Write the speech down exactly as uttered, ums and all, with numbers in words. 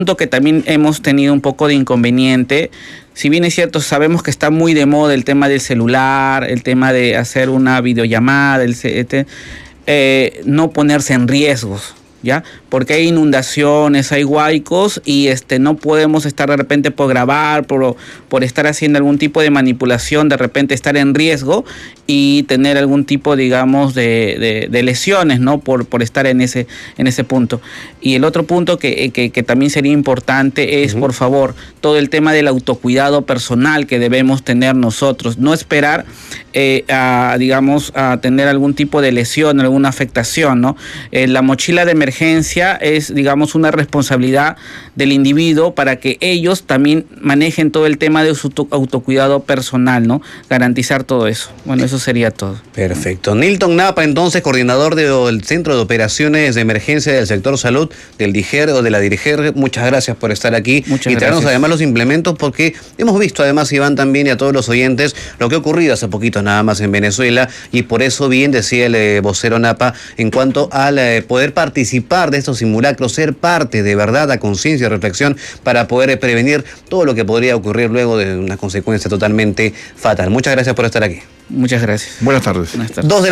punto que también hemos tenido un poco de inconveniente. Si bien es cierto, sabemos que está muy de moda el tema del celular, el tema de hacer una videollamada, el, eh, no ponerse en riesgos, ¿ya? Porque hay inundaciones, hay huaicos y este, no podemos estar de repente por grabar, por, por estar haciendo algún tipo de manipulación, de repente estar en riesgo y tener algún tipo, digamos, de, de, de lesiones, ¿no? Por, por estar en ese, en ese punto. Y el otro punto que, que, que también sería importante es, uh-huh. por favor, todo el tema del autocuidado personal que debemos tener nosotros. No esperar, eh, a, digamos, a tener algún tipo de lesión, alguna afectación, ¿no? Eh, la mochila de emergencia es, digamos, una responsabilidad del individuo para que ellos también manejen todo el tema de su autocuidado personal, ¿no? Garantizar todo eso. Bueno, eso sería todo. Perfecto. Nilton Napa, entonces, coordinador del Centro de Operaciones de Emergencia del Sector Salud, del DIGER o de la DIRIGER, muchas gracias por estar aquí. Muchas y traernos gracias. además los implementos, porque hemos visto además, Iván, también y a todos los oyentes, lo que ha ocurrido hace poquito nada más en Venezuela, y por eso bien decía el eh, vocero Napa, en cuanto al eh, poder participar de estos simulacros, ser parte de verdad, a conciencia y reflexión para poder eh, prevenir todo lo que podría ocurrir luego de una consecuencia totalmente fatal. Muchas gracias por estar aquí. Muchas gracias. Buenas tardes. Buenas tardes. Dos de